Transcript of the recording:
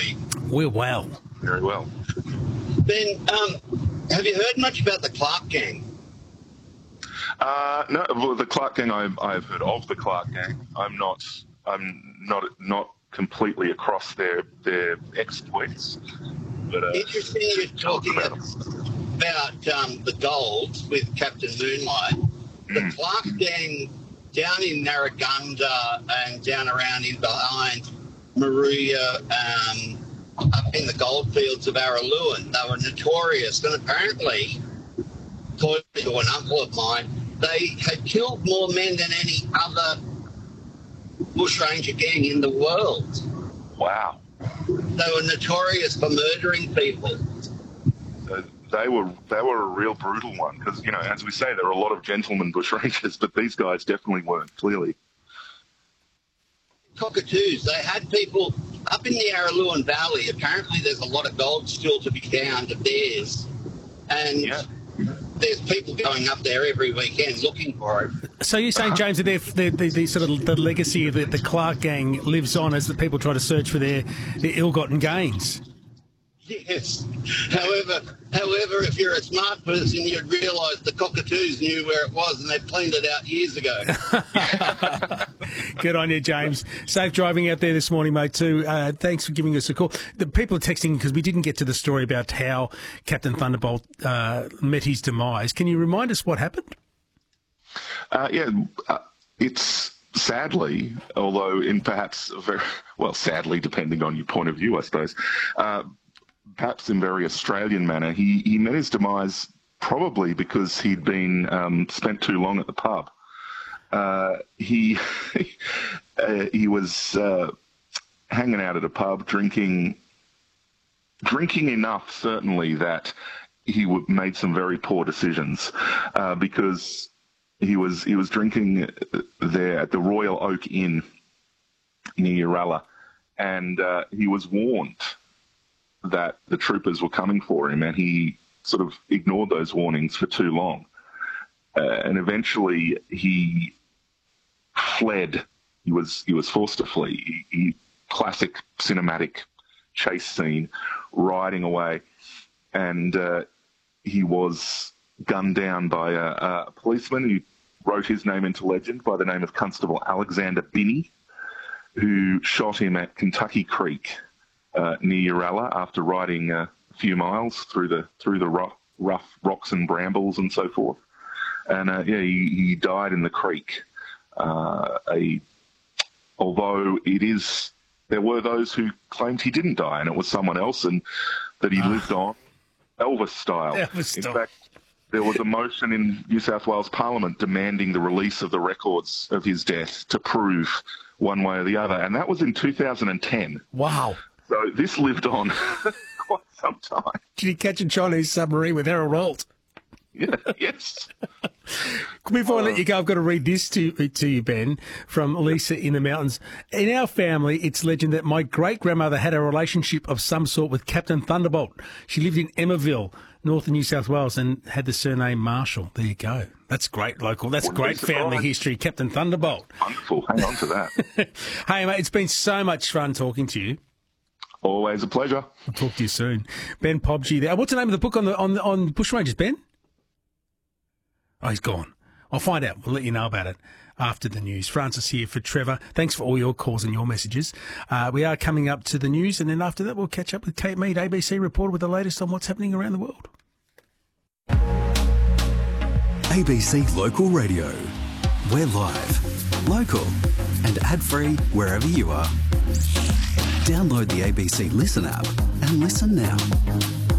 we? We're well. Very well. Ben, have you heard much about the Clark Gang? No, well, the Clark Gang. I've heard of the Clark Gang. I'm not completely across their exploits. But interesting, you're talking about the Golds with Captain Moonlight. The Clark Gang down in Narragansett and down around in behind Maruya, up in the goldfields of Araluen, they were notorious. And apparently, according to an uncle of mine, they had killed more men than any other bushranger gang in the world. Wow. They were notorious for murdering people. So they were a real brutal one because, you know, as we say, there are a lot of gentlemen bushrangers, but these guys definitely weren't, clearly. Cockatoos, they had people up in the Araluen Valley. Apparently there's a lot of gold still to be found of theirs. And there's people going up there every weekend looking for it. So you're saying, James, that the sort of the legacy of the Clark Gang lives on as the people try to search for their ill-gotten gains? Yes. However, if you're a smart person, you'd realise the Cockatoos knew where it was and they cleaned it out years ago. Good on you, James. Safe driving out there this morning, mate, too. Thanks for giving us a call. The people are texting because we didn't get to the story about how Captain Thunderbolt met his demise. Can you remind us what happened? It's sadly, although in perhaps sadly, depending on your point of view, I suppose, perhaps in very Australian manner, he met his demise probably because he'd been spent too long at the pub. He was hanging out at a pub, drinking enough, certainly, that he made some very poor decisions because he was drinking there at the Royal Oak Inn near Uralla, and he was warned that the troopers were coming for him, and he sort of ignored those warnings for too long. And eventually he fled. He was forced to flee. Classic cinematic chase scene, riding away. And he was gunned down by a policeman who wrote his name into legend by the name of Constable Alexander Binney, who shot him at Kentucky Creek near Uralla after riding a few miles through the rough rocks and brambles and so forth. And he died in the creek. Although there were those who claimed he didn't die and it was someone else, and that he lived on Elvis style. In fact, there was a motion in New South Wales Parliament demanding the release of the records of his death to prove one way or the other, and that was in 2010. Wow. So this lived on quite some time. Did he catch a Chinese submarine with Harold Holt? Yeah, yes. Before I let you go, I've got to read this to you, Ben, from Lisa in the mountains. In our family, it's legend that my great-grandmother had a relationship of some sort with Captain Thunderbolt. She lived in Emmaville, north of New South Wales, and had the surname Marshall. There you go. That's great local. That's great family history, Captain Thunderbolt. Wonderful. Hang on to that. Hey, mate, it's been so much fun talking to you. Always a pleasure. I'll talk to you soon. Ben Pobji there. What's the name of the book on Bushrangers, Ben? Oh, he's gone. I'll find out. We'll let you know about it after the news. Francis here for Trevor. Thanks for all your calls and your messages. We are coming up to the news, and then after that we'll catch up with Kate Mead, ABC reporter, with the latest on what's happening around the world. ABC Local Radio. We're live, local and ad-free wherever you are. Download the ABC Listen app and listen now.